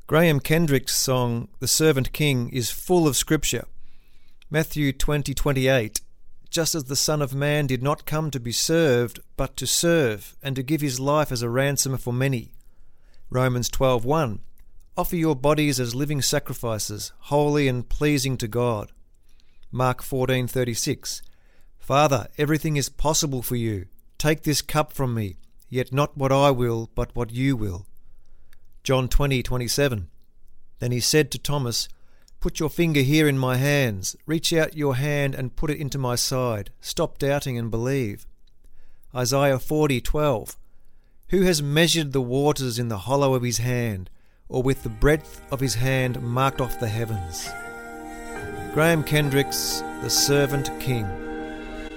Graham Kendrick's song, The Servant King, is full of scripture. Matthew 20:28, just as the Son of Man did not come to be served, but to serve, and to give his life as a ransom for many. Romans 12:1, offer your bodies as living sacrifices, holy and pleasing to God. Mark 14:36, Father, everything is possible for you. Take this cup from me, yet not what I will, but what you will. John 20:27, then he said to Thomas, put your finger here in my hands, reach out your hand and put it into my side. Stop doubting and believe. Isaiah 40:12, who has measured the waters in the hollow of his hand, or with the breadth of his hand marked off the heavens? Graham Kendrick's The Servant King.